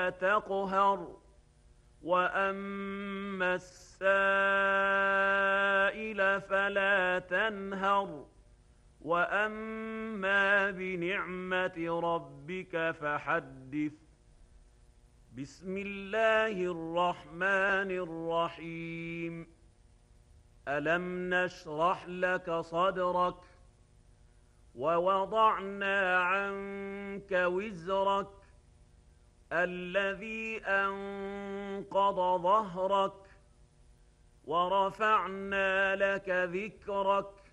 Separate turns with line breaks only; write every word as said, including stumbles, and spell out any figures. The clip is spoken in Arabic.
فلا تقهر وأما السائل فلا تنهر وأما بنعمة ربك فحدث. بسم الله الرحمن الرحيم. ألم نشرح لك صدرك ووضعنا عنك وزرك الذي أنقض ظهرك ورفعنا لك ذكرك